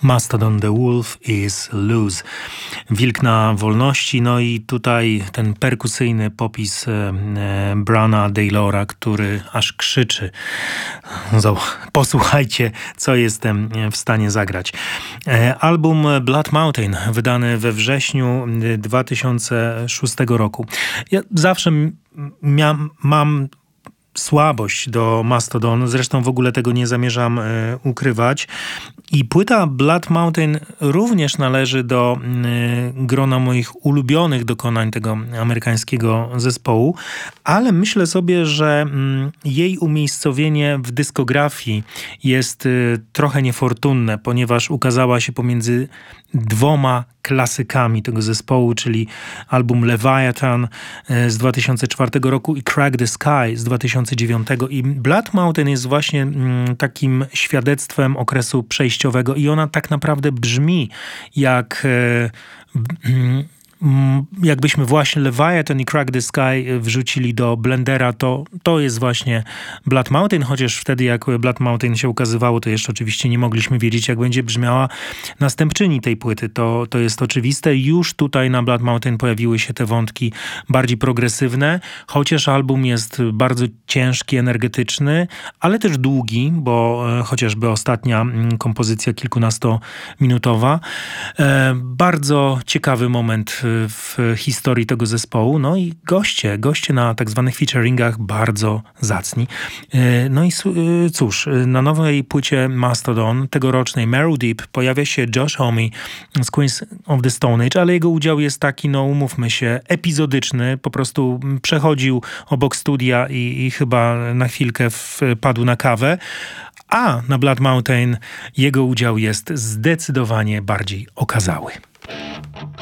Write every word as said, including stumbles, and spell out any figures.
Mastodon, The Wolf is Loose. Wilk na wolności, no i tutaj ten perkusyjny popis e, Brana Taylora, który aż krzyczy. Posłuchajcie, co jestem w stanie zagrać. E, album Blood Mountain, wydany we wrześniu dwa tysiące szóstego roku. Ja zawsze mia- mam słabość do Mastodon, zresztą w ogóle tego nie zamierzam e, ukrywać. I płyta Blood Mountain również należy do e, grona moich ulubionych dokonań tego amerykańskiego zespołu, ale myślę sobie, że m, jej umiejscowienie w dyskografii jest e, trochę niefortunne, ponieważ ukazała się pomiędzy dwoma klasykami tego zespołu, czyli album Leviathan z dwa tysiące czwartego roku i Crack the Sky z dwa tysiące dziewiątego. I Blood Mountain jest właśnie mm, takim świadectwem okresu przejściowego i ona tak naprawdę brzmi jak e, mm, jakbyśmy właśnie Leviathan i Crack the Sky wrzucili do blendera, to, to jest właśnie Blood Mountain, chociaż wtedy jak Blood Mountain się ukazywało, to jeszcze oczywiście nie mogliśmy wiedzieć, jak będzie brzmiała następczyni tej płyty. To, to jest oczywiste. Już tutaj na Blood Mountain pojawiły się te wątki bardziej progresywne, chociaż album jest bardzo ciężki, energetyczny, ale też długi, bo e, chociażby ostatnia m, kompozycja kilkunastominutowa. E, bardzo ciekawy moment w historii tego zespołu. No i goście, goście na tak zwanych featuringach bardzo zacni. No i cóż, na nowej płycie Mastodon, tegorocznej Marrow Deep, pojawia się Josh Homme z Queens of the Stone Age, ale jego udział jest taki, no umówmy się, epizodyczny. Po prostu przechodził obok studia i, i chyba na chwilkę wpadł na kawę. A na Blood Mountain jego udział jest zdecydowanie bardziej okazały.